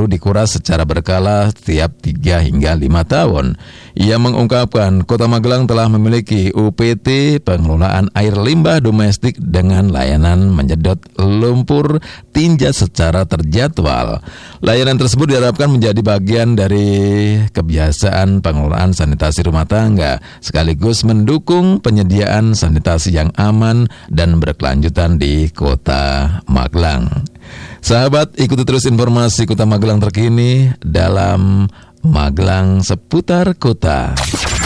perlu dikuras secara berkala setiap 3 hingga 5 tahun. Ia mengungkapkan Kota Magelang telah memiliki UPT pengelolaan air limbah domestik dengan layanan menyedot lumpur tinja secara terjadwal. Layanan tersebut diharapkan menjadi bagian dari kebiasaan pengelolaan sanitasi rumah tangga, sekaligus mendukung penyediaan sanitasi yang aman dan berkelanjutan di Kota Magelang. Sahabat, ikuti terus informasi Kota Magelang terkini dalam Magelang Seputar Kota.